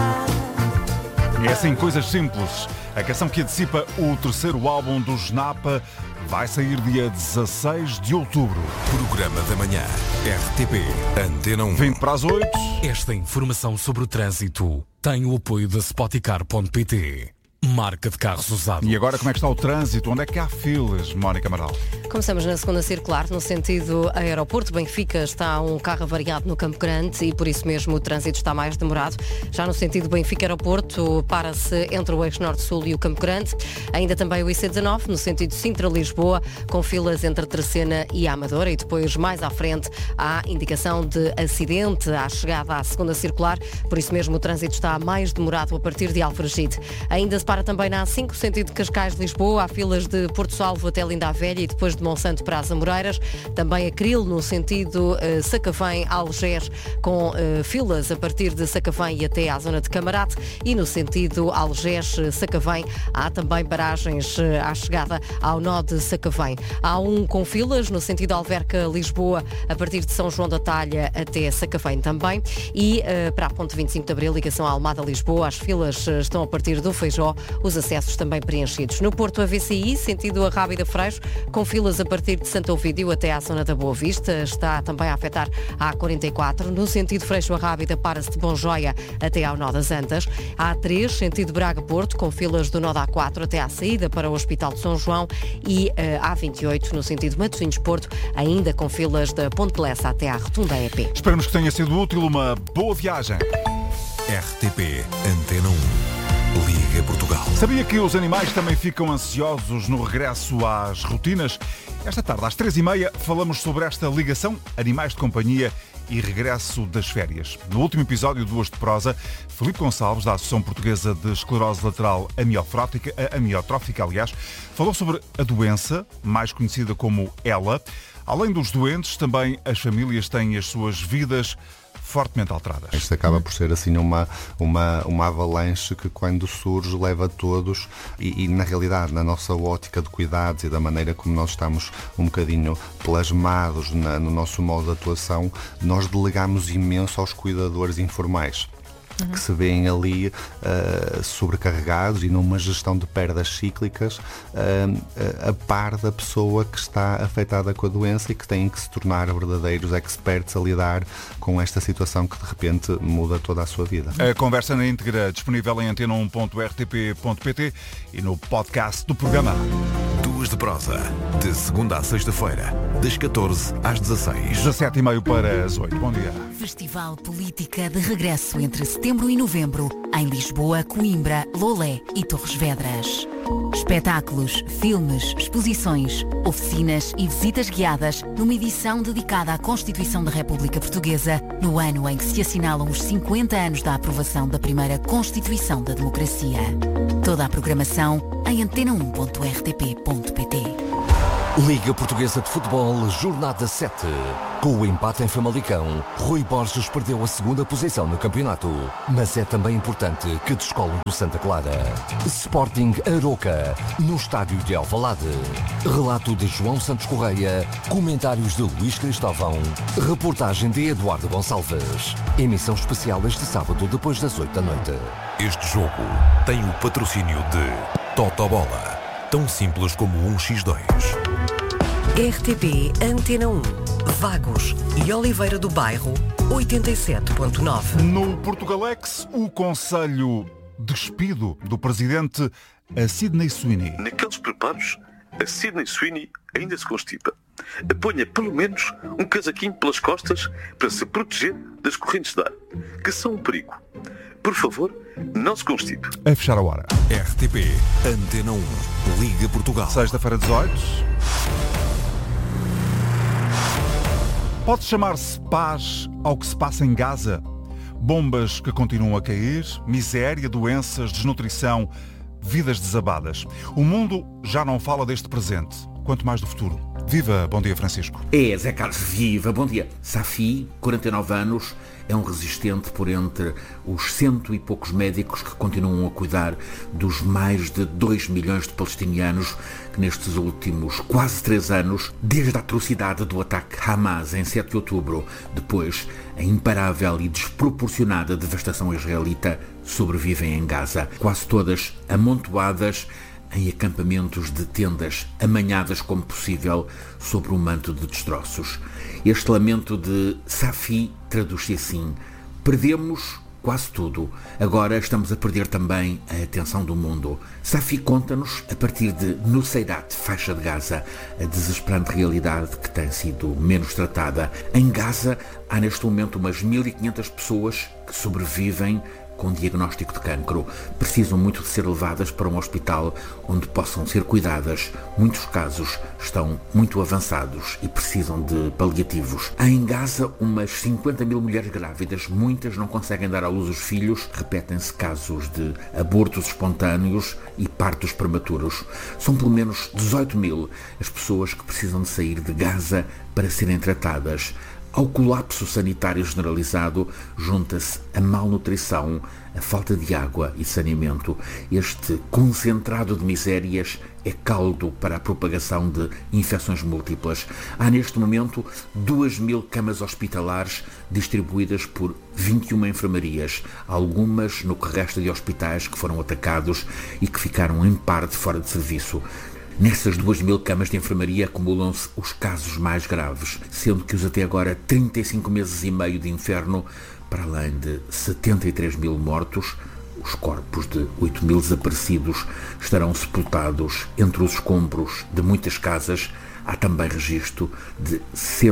É assim, coisas simples. A canção que antecipa o terceiro álbum do Snapa vai sair dia 16 de outubro. Programa da manhã. RTP Antena 1. 20 para as 8. Esta informação sobre o trânsito tem o apoio da Spoticar.pt. Marca de carros usados. E agora como é que está o trânsito? Onde é que há filas, Mónica Amaral? Começamos na segunda circular, no sentido aeroporto Benfica, está um carro avariado no Campo Grande e por isso mesmo o trânsito está mais demorado. Já no sentido Benfica Aeroporto, para-se entre o eixo Norte-Sul e o Campo Grande. Ainda também o IC19, no sentido Sintra-Lisboa, com filas entre Terceira e Amadora. E depois, mais à frente, há indicação de acidente à chegada à segunda circular. Por isso mesmo o trânsito está mais demorado a partir de Alfragide. Ainda se para também na A5, sentido Cascais-Lisboa, há filas de Porto Salvo até Linda a Velha e depois de Monsanto para as Amoreiras. Também a Cril, no sentido Sacavém-Algés, com filas a partir de Sacavém e até à zona de Camarate. E no sentido Algés-Sacavém, há também paragens à chegada ao nó de Sacavém. Há um com filas no sentido Alverca-Lisboa, a partir de São João da Talha até Sacavém também. E para a ponte 25 de Abril, ligação à Almada-Lisboa, as filas estão a partir do Feijó, os acessos também preenchidos. No Porto AVCI, sentido Arrábida-Freixo, com filas a partir de Santo Ovídio até à zona da Boa Vista. Está também a afetar a A44. No sentido Freixo-Arrábida, para-se de Bonjoia até ao nó das Antas. A A3, sentido Braga-Porto, com filas do nó da A4 até à saída para o Hospital de São João. E a A28, no sentido Matosinhos-Porto, ainda com filas da Ponte Lessa até à Rotunda EP. Esperamos que tenha sido útil. Uma boa viagem. RTP Antena 1. Liga Portugal. Sabia que os animais também ficam ansiosos no regresso às rotinas? Esta tarde, às 3h30, falamos sobre esta ligação Animais de Companhia e regresso das férias. No último episódio do Hoje de Prosa, Filipe Gonçalves, da Associação Portuguesa de Esclerose Lateral Amiotrófica, falou sobre a doença, mais conhecida como ELA. Além dos doentes, também as famílias têm as suas vidas fortemente alteradas. Isto acaba por ser assim uma avalanche que quando surge leva a todos e na realidade, na nossa ótica de cuidados e da maneira como nós estamos um bocadinho plasmados no nosso modo de atuação, nós delegamos imenso aos cuidadores informais, que se veem ali sobrecarregados e numa gestão de perdas cíclicas a par da pessoa que está afetada com a doença e que têm que se tornar verdadeiros experts a lidar com esta situação que de repente muda toda a sua vida. A conversa na íntegra disponível em antena1.rtp.pt e no podcast do programa. Duas de Prosa, de segunda à sexta-feira, das 14 às 16. 17h30 para as 8. Bom dia. Festival Política de regresso entre setembro e novembro, em Lisboa, Coimbra, Lolé e Torres Vedras. Espetáculos, filmes, exposições, oficinas e visitas guiadas numa edição dedicada à Constituição da República Portuguesa, no ano em que se assinalam os 50 anos da aprovação da primeira Constituição da Democracia. Toda a programação em antena1.rtp.pt. Liga Portuguesa de Futebol, Jornada 7. Com o empate em Famalicão, Rui Borges perdeu a segunda posição no campeonato. Mas é também importante que descolam do Santa Clara. Sporting Aroca, no estádio de Alvalade. Relato de João Santos Correia, comentários de Luís Cristóvão, reportagem de Eduardo Gonçalves. Emissão especial este sábado depois das 8 da noite. Este jogo tem o patrocínio de Totobola, tão simples como 1x2. RTP Antena 1, Vagos e Oliveira do Bairro, 87.9. No Portugalex, o Conselho despido do presidente a Sydney Sweeney. Naqueles preparos, a Sydney Sweeney ainda se constipa. Ponha pelo menos um casaquinho pelas costas para se proteger das correntes de ar, que são um perigo. Por favor, não se constipe. A fechar a hora. RTP Antena 1, Liga Portugal. Sexta-feira, 18. Pode chamar-se paz ao que se passa em Gaza? Bombas que continuam a cair, miséria, doenças, desnutrição, vidas desabadas. O mundo já não fala deste presente, quanto mais do futuro. Viva, bom dia, Francisco. É, Zé Carlos, viva, bom dia. Safi, 49 anos, é um resistente por entre os 100 e poucos médicos que continuam a cuidar dos mais de 2 milhões de palestinianos que nestes últimos quase 3 anos, desde a atrocidade do ataque Hamas em 7 de outubro, depois a imparável e desproporcionada devastação israelita, sobrevivem em Gaza, quase todas amontoadas em acampamentos de tendas amanhadas como possível sobre um manto de destroços. Este lamento de Safi traduz-se assim: perdemos quase tudo. Agora estamos a perder também a atenção do mundo. Safi conta-nos, a partir de Nuseirat, faixa de Gaza, a desesperante realidade que tem sido menos tratada. Em Gaza há neste momento umas 1.500 pessoas que sobrevivem com diagnóstico de cancro. Precisam muito de ser levadas para um hospital onde possam ser cuidadas. Muitos casos estão muito avançados e precisam de paliativos. Há em Gaza umas 50.000 mulheres grávidas. Muitas não conseguem dar à luz os filhos. Repetem-se casos de abortos espontâneos e partos prematuros. São pelo menos 18.000 as pessoas que precisam de sair de Gaza para serem tratadas. Ao colapso sanitário generalizado junta-se a malnutrição, a falta de água e saneamento. Este concentrado de misérias é caldo para a propagação de infecções múltiplas. Há neste momento 2.000 camas hospitalares distribuídas por 21 enfermarias, algumas no que resta de hospitais que foram atacados e que ficaram em parte fora de serviço. Nessas 2.000 camas de enfermaria acumulam-se os casos mais graves, sendo que os até agora 35 meses e meio de inferno, para além de 73.000 mortos, os corpos de 8.000 desaparecidos estarão sepultados entre os escombros de muitas casas. Há também registro de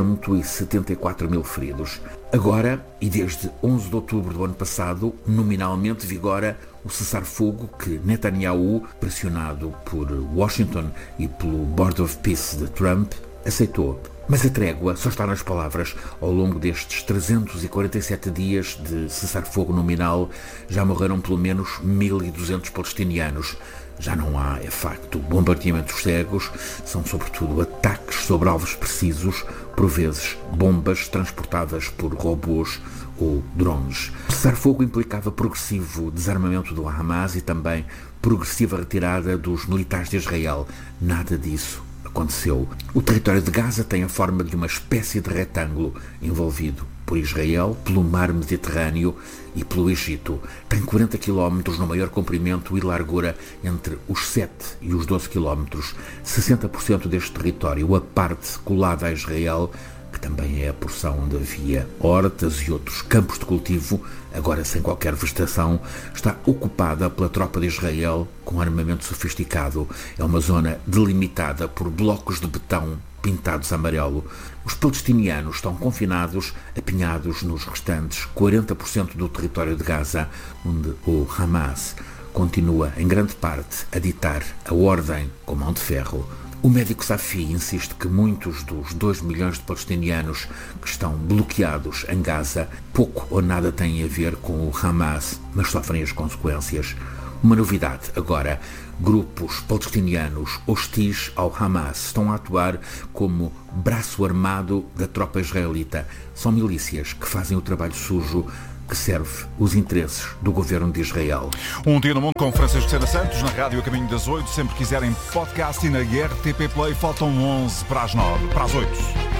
174.000 feridos. Agora, e desde 11 de outubro do ano passado, nominalmente vigora o cessar-fogo que Netanyahu, pressionado por Washington e pelo Board of Peace de Trump, aceitou. Mas a trégua só está nas palavras. Ao longo destes 347 dias de cessar-fogo nominal, já morreram pelo menos 1.200 palestinianos. Já não há, é facto, bombardeamentos cegos, são sobretudo ataques sobre alvos precisos, por vezes bombas transportadas por robôs ou drones. O cessar-fogo implicava progressivo desarmamento do Hamas e também progressiva retirada dos militares de Israel. Nada disso aconteceu. O território de Gaza tem a forma de uma espécie de retângulo envolvido por Israel, pelo mar Mediterrâneo e pelo Egito. Tem 40 km no maior comprimento e largura entre os 7 e os 12 km. 60% deste território, a parte colada a Israel, que também é a porção onde havia hortas e outros campos de cultivo, agora sem qualquer vegetação, está ocupada pela tropa de Israel com armamento sofisticado. É uma zona delimitada por blocos de betão pintados a amarelo. Os palestinianos estão confinados, apinhados nos restantes 40% do território de Gaza, onde o Hamas continua, em grande parte, a ditar a ordem com mão de ferro. O médico Safi insiste que muitos dos 2 milhões de palestinianos que estão bloqueados em Gaza pouco ou nada têm a ver com o Hamas, mas sofrem as consequências. Uma novidade agora: grupos palestinianos hostis ao Hamas estão a atuar como braço armado da tropa israelita. São milícias que fazem o trabalho sujo que serve os interesses do governo de Israel. Um dia no mundo com Francisco Sena Santos, na rádio a caminho das 8. Sempre quiserem podcast e na RTP Play, faltam 11 para as 9, para as 8.